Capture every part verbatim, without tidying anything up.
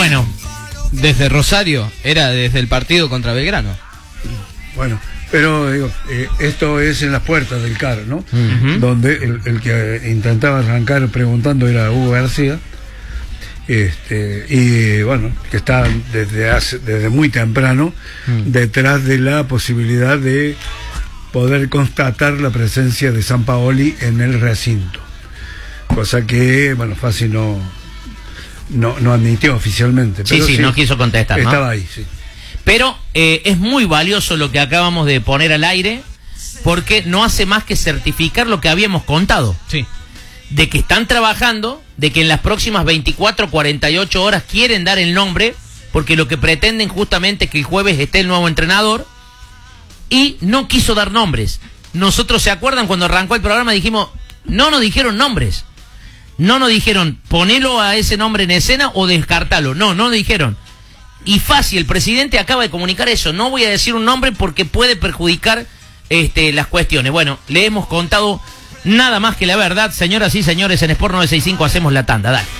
Bueno, desde Rosario, era desde el partido contra Belgrano. Bueno, pero digo, eh, esto es en las puertas del C A R, ¿no? Uh-huh. Donde el, el que intentaba arrancar preguntando era Hugo García. Este, y bueno, que está desde hace, desde muy temprano uh-huh. detrás de la posibilidad de poder constatar la presencia de Sampaoli en el recinto. Cosa que, bueno, Fassi no, no, no admitió oficialmente. Sí, pero sí, sí, no quiso contestar, ¿no? Estaba ahí, sí. Pero eh, es muy valioso lo que acabamos de poner al aire, porque no hace más que certificar lo que habíamos contado. Sí. De que están trabajando, de que en las próximas veinticuatro, cuarenta y ocho horas quieren dar el nombre, porque lo que pretenden justamente es que el jueves esté el nuevo entrenador, y no quiso dar nombres. Nosotros, ¿se acuerdan cuando arrancó el programa? Dijimos, no nos dijeron nombres. No nos dijeron, ponelo a ese nombre en escena o descartalo. No, no nos dijeron. Y fácil, el presidente acaba de comunicar eso. No voy a decir un nombre porque puede perjudicar este, las cuestiones. Bueno, le hemos contado nada más que la verdad. Señoras y señores, en Sport novecientos sesenta y cinco hacemos la tanda. Dale.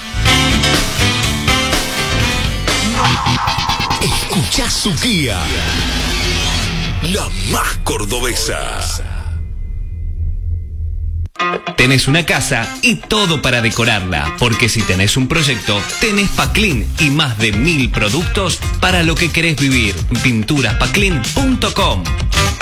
Escuchá su guía, la más cordobesa. Tenés una casa y todo para decorarla, porque si tenés un proyecto, tenés Paclin y más de mil productos para lo que querés vivir. pinturas paclin punto com.